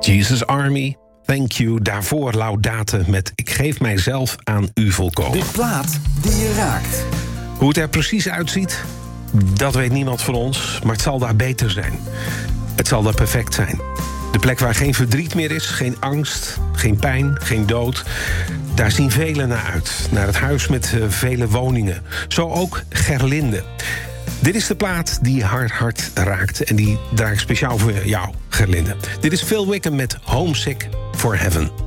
Jesus Army, Thank You. Daarvoor Laudate met Ik geef mijzelf aan u volkomen. De plaat die je raakt. Hoe het er precies uitziet, dat weet niemand van ons. Maar het zal daar beter zijn. Het zal daar perfect zijn. De plek waar geen verdriet meer is, geen angst, geen pijn, geen dood. Daar zien velen naar uit. Naar het huis met vele woningen. Zo ook Gerlinde. Dit is de plaat die haar hart raakt. En die draag ik speciaal voor jou, Gerlinde. Dit is Phil Wickham met Homesick for Heaven.